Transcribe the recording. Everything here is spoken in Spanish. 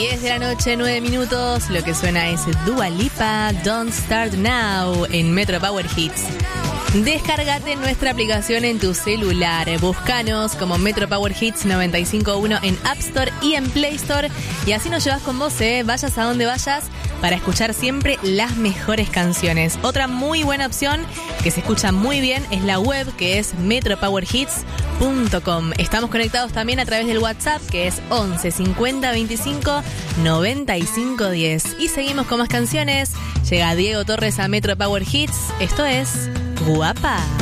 10 de la noche, 9 minutos. Lo que suena es Dua Lipa, Don't Start Now en Metro Power Hits. Descárgate nuestra aplicación en tu celular. Búscanos como Metro Power Hits 95.1 en App Store y en Play Store. Y así nos llevas con vos, vayas a donde vayas, para escuchar siempre las mejores canciones. Otra muy buena opción que se escucha muy bien es la web, que es metropowerhits.com. Estamos conectados también a través del WhatsApp, que es 11 50 25 95 10. Y seguimos con más canciones. Llega Diego Torres a Metro Power Hits. Esto es Guapa.